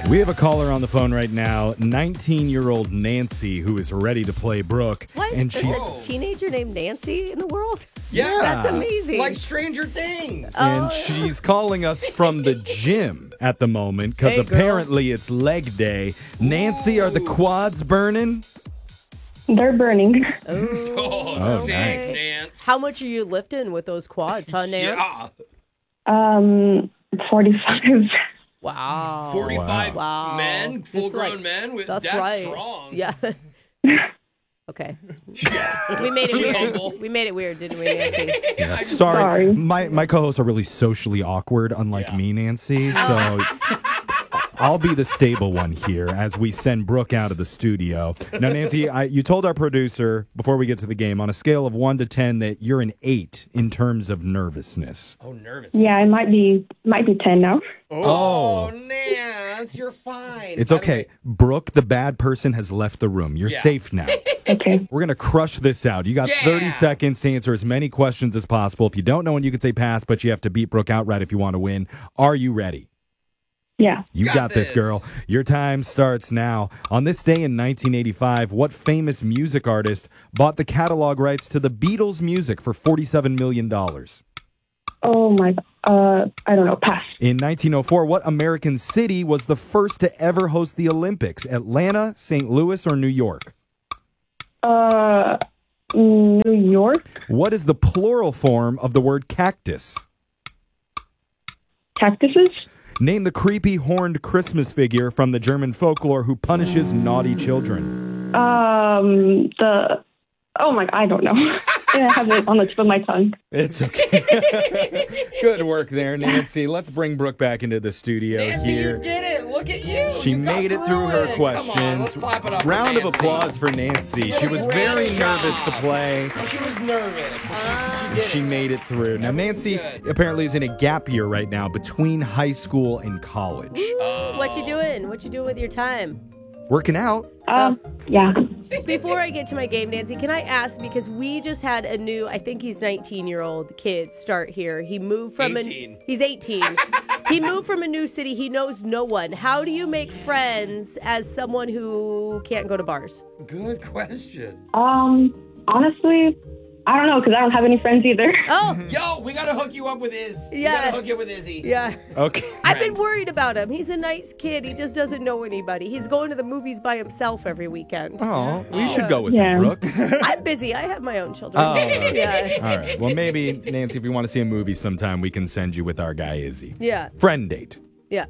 We have a caller on the phone right now, 19-year-old Nancy, who is ready to play Brooke. What? And There's a teenager named Nancy in the world? Yeah. That's amazing. Like Stranger Things. And she's calling us from the gym at the moment because Hey, girl. apparently it's leg day. Nancy, are the quads burning? They're burning. Oh, sick, nice. Nance. How much are you lifting with those quads, huh, Nance? Yeah. 45. Wow. 45 Wow. men, Just full-grown like- men. That's That's right. strong. Yeah. Okay. Yeah. We made it She's weird. humble. We made it weird, didn't we, Nancy? Yeah, Sorry. My co-hosts are really socially awkward, unlike Yeah. me, Nancy. So I'll be the stable one here as we send Brooke out of the studio. Now, Nancy, you told our producer before we get to the game on a scale of 1 to 10 that you're an 8 in terms of nervousness. Oh, nervous. Yeah, it might be 10 now. Oh, Nance, you're fine. It's By the okay. way- Brooke, the bad person, has left the room. You're Yeah. safe now. Okay. We're going to crush this out. You got 30 Yeah. seconds to answer as many questions as possible. If you don't know one, you can say pass, but you have to beat Brooke outright if you want to win. Are you ready? Yeah. You Got got this, this. girl. Your time starts now. On this day in 1985, what famous music artist bought the catalog rights to the Beatles' music for $47 million? Oh my. I don't know. Pass. In 1904, what American city was the first to ever host the Olympics? Atlanta, St. Louis, or New York? New York. What is the plural form of the word cactus? Cactuses. Name the creepy horned Christmas figure from the German folklore who punishes naughty children. Oh my. I don't know. Yeah, I have it on the tip of my tongue. It's okay. Good work there, Nancy. Let's bring Brooke back into the studio Nancy, here. you did it. Look at you. She You got made it through her it. questions. Come on, let's clap it up for Round of Nancy. applause for Nancy. She was Great very job. nervous to play. Well, she was nervous. She did She it. made it through. Now, Everything's Nancy good. apparently is in a gap year right now between high school and college. What you doing? What you doing with your time? Working out. Yeah. Before I get to my game, Nancy, can I ask, because we just had a new, I think he's 19-year-old kid start here. He moved from 18. He's 18. He moved from a new city. He knows no one. How do you make friends as someone who can't go to bars? Good question. Honestly, I don't know because I don't have any friends either. Oh, Yo, we gotta hook you up with Iz. We Yeah. gotta hook you with Izzy. yeah. Okay. I've been worried about him. He's a nice kid. He just doesn't know anybody. He's going to the movies by himself every weekend. Oh, we should go with Yeah. him, Brooke. I'm busy. I have my own children. Oh, okay. Yeah. All right. Well, maybe, Nancy, if you want to see a movie sometime, we can send you with our guy, Izzy. Yeah. Friend date. Yeah.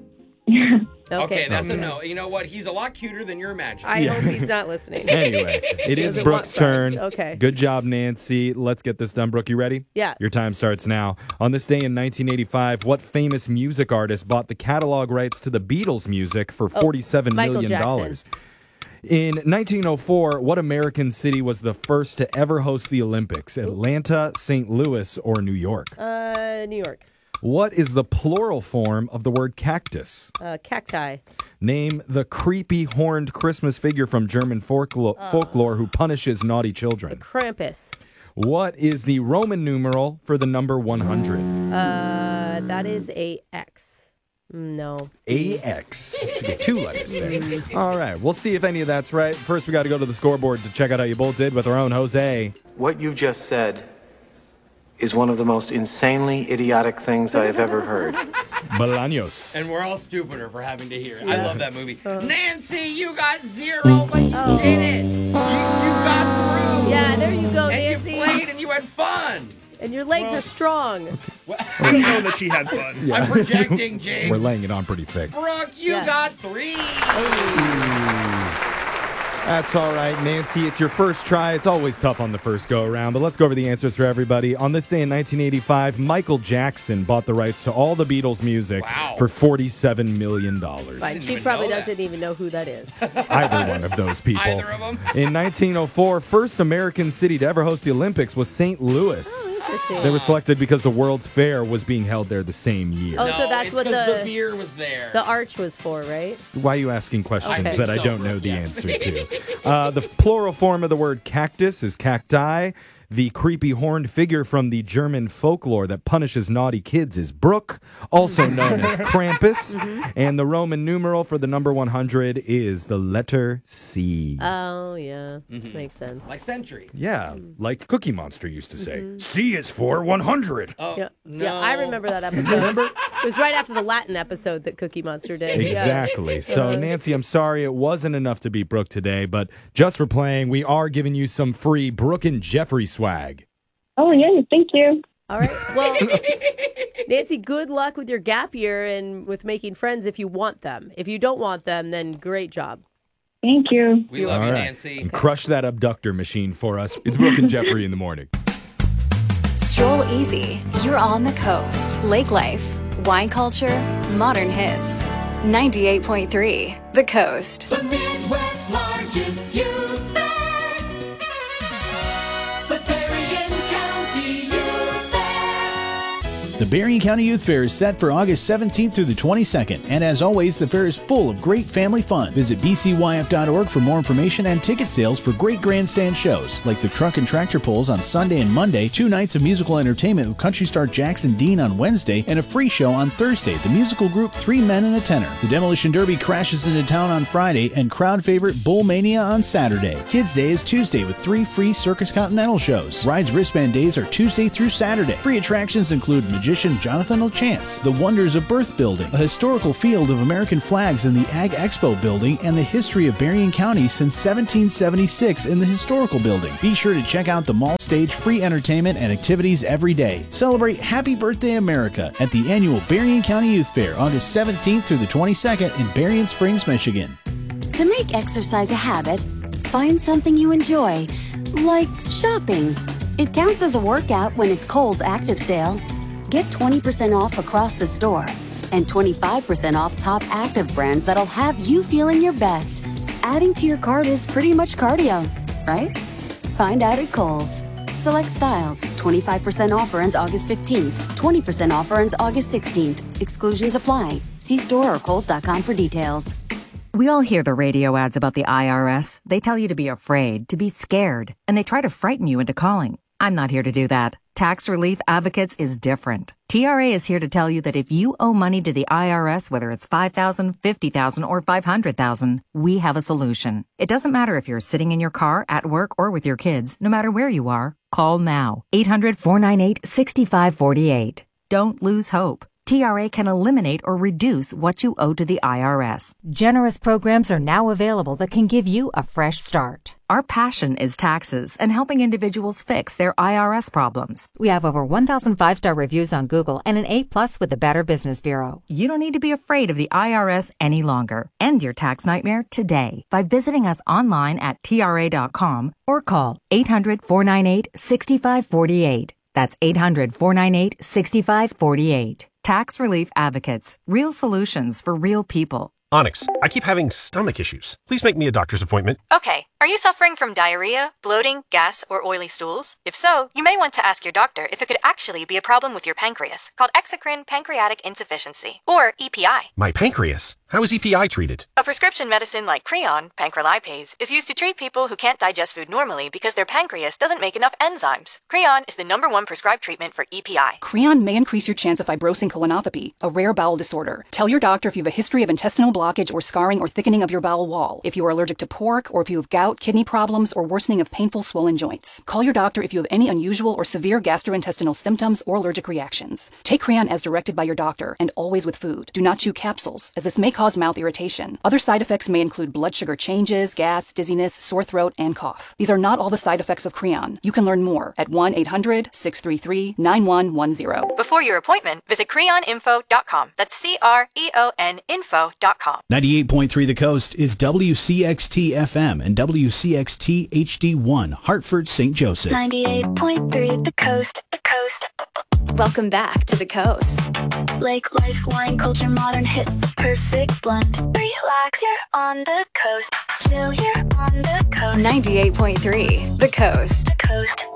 Okay, that's a no. You know what? He's a lot cuter than you're imagining. I hope he's not listening. Anyway, it is doesn't Brooke's want friends. turn. Okay. Good job, Nancy. Let's get this done. Brooke, you ready? Yeah. Your time starts now. On this day in 1985, what famous music artist bought the catalog rights to the Beatles' music for $47 Michael million? Jackson. In 1904, what American city was the first to ever host the Olympics? Atlanta, St. Louis, or New York? New York. What is the plural form of the word cactus? Cacti. Name the creepy horned Christmas figure from German folklore who punishes naughty children. Krampus. What is the Roman numeral for the number 100? That is a X. No. AX. Should get 2 letters there. All right, we'll see if any of that's right. First, we got to go to the scoreboard to check out how you both did with our own Jose. What you just said is one of the most insanely idiotic things I have ever heard. Bolaños. And we're all stupider for having to hear it. I love that movie. Nancy, you got 0, but you did it. You got through. Yeah, there you go, And Nancy. you played and you had fun. And your legs are strong. I don't know that she had fun. I'm projecting, Jake. We're laying it on pretty thick. Brooke, you Yeah. got 3. That's all right, Nancy. It's your first try. It's always tough on the first go around, but let's go over the answers for everybody. On this day in 1985, Michael Jackson bought the rights to all the Beatles' music for $47 million. Fine. She even probably know that. doesn't even know who that is. Either one of those people. Either of them. In 1904, first American city to ever host the Olympics was St. Louis. Interesting. They were selected because the World's Fair was being held there the same year. Oh, so that's it's what 'cause the the beer was there. the arch was for, right? Why are you asking questions Okay. that I So, don't know the yes. answer to? The plural form of the word cactus is cacti. The creepy horned figure from the German folklore that punishes naughty kids is Brooke, also known as Krampus. And the Roman numeral for the number 100 is the letter C. Oh, yeah. Makes sense. Like century. Yeah, like Cookie Monster used to say. C is for 100. Oh, Yeah. no. Yeah, I remember that episode. It was right after the Latin episode that Cookie Monster did. Exactly. So, Nancy, I'm sorry it wasn't enough to beat Brooke today, but just for playing, we are giving you some free Brooke and Jeffrey swag. Oh, yeah, thank you. All right. Well, Nancy, good luck with your gap year and with making friends if you want them. If you don't want them, then great job. Thank you. We love All you, right. Nancy. And crush that abductor machine for us. It's Brooke and Jeffrey in the morning. Stroll easy. You're on the coast. Lake life, wine culture, modern hits. 98.3 The Coast. The Midwest's largest youth fair. The Berrien County Youth Fair. The Berrien County Youth Fair is set for August 17th through the 22nd, and as always, the fair is full of great family fun. Visit bcyf.org for more information and ticket sales for great grandstand shows, like the Truck and Tractor Pulls on Sunday and Monday, 2 nights of musical entertainment with country star Jackson Dean on Wednesday, and a free show on Thursday, the musical group 3 Men and a Tenor. The Demolition Derby crashes into town on Friday, and crowd favorite Bull Mania on Saturday. Kids Day is Tuesday with 3 free Circus Continental shows. Rides Wristband Days are Tuesday through Saturday. Free attractions include magician Jonathan O'Chance, the Wonders of Birth Building, a historical field of American flags in the Ag Expo building, and the history of Berrien County since 1776 in the historical building. Be sure to check out the mall stage, free entertainment and activities every day. Celebrate Happy Birthday America at the annual Berrien County Youth Fair, August 17th through the 22nd in Berrien Springs, Michigan. To make exercise a habit, find something you enjoy, like shopping. It counts as a workout when it's Kohl's Active Sale. Get 20% off across the store and 25% off top active brands that'll have you feeling your best. Adding to your cart is pretty much cardio, right? Find out at Kohl's. Select styles. 25% offer ends August 15th. 20% offer ends August 16th. Exclusions apply. See store or Kohls.com for details. We all hear the radio ads about the IRS. They tell you to be afraid, to be scared, and they try to frighten you into calling. I'm not here to do that. Tax Relief Advocates is different. TRA is here to tell you that if you owe money to the IRS, whether it's $5,000, $50,000, or $500,000, we have a solution. It doesn't matter if you're sitting in your car, at work, or with your kids. No matter where you are, call now. 800-498-6548. Don't lose hope. TRA can eliminate or reduce what you owe to the IRS. Generous programs are now available that can give you a fresh start. Our passion is taxes and helping individuals fix their IRS problems. We have over 1,000 5-star reviews on Google and an A+ with the Better Business Bureau. You don't need to be afraid of the IRS any longer. End your tax nightmare today by visiting us online at TRA.com or call 800-498-6548. That's 800-498-6548. Tax Relief Advocates. Real solutions for real people. Onyx, I keep having stomach issues. Please make me a doctor's appointment. Okay. Are you suffering from diarrhea, bloating, gas, or oily stools? If so, you may want to ask your doctor if it could actually be a problem with your pancreas, called exocrine pancreatic insufficiency, or EPI. My pancreas? How is EPI treated? A prescription medicine like Creon, pancrelipase, is used to treat people who can't digest food normally because their pancreas doesn't make enough enzymes. Creon is the #1 prescribed treatment for EPI. Creon may increase your chance of fibrosing colonopathy, a rare bowel disorder. Tell your doctor if you have a history of intestinal blockage or scarring or thickening of your bowel wall, if you are allergic to pork, or if you have gout, kidney problems, or worsening of painful swollen joints. Call your doctor if you have any unusual or severe gastrointestinal symptoms or allergic reactions. Take Creon as directed by your doctor, and always with food. Do not chew capsules, as this may cause mouth irritation. Other side effects may include blood sugar changes, gas, dizziness, sore throat, and cough. These are not all the side effects of Creon. You can learn more at 1-800-633-9110. Before your appointment, visit creoninfo.com. That's CREON info.com. 98.3 The Coast is WCXT FM and WCXT HD1, Hartford, St. Joseph. 98.3 The Coast. The Coast. Welcome back to The Coast. Lake life, wine culture, modern hits, the perfect blend. Relax, you're on the coast. Chill, you're on the coast. 98.3 The Coast. The Coast.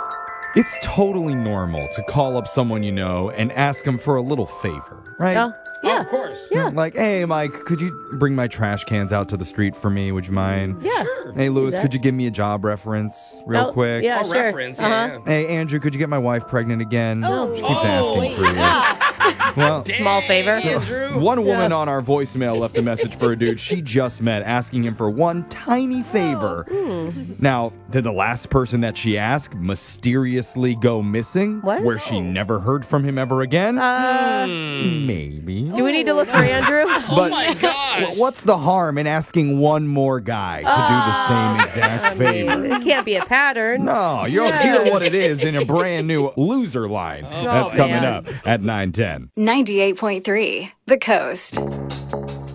It's totally normal to call up someone you know and ask them for a little favor, right? Yeah. Yeah. Oh, of course. Yeah. Like, hey, Mike, could you bring my trash cans out to the street for me? Would you mind? Yeah. Hey, Lewis, that. could you give me a job reference real quick? Yeah, Oh, sure. reference. Yeah, Hey, Andrew, could you get my wife pregnant again? Oh. She keeps asking for you. Well, Small favor. Andrew. one woman on our voicemail left a message for a dude she just met asking him for one tiny favor. Now, did the last person that she asked mysteriously go missing? What? Where she never heard from him ever again? Maybe. Do we need to look for Andrew? But my gosh. what's the harm in asking one more guy to do the same exact favor? It can't be a pattern. No, you'll hear what it is in a brand new loser line. That's coming man. up at 9:10. 98.3 The Coast.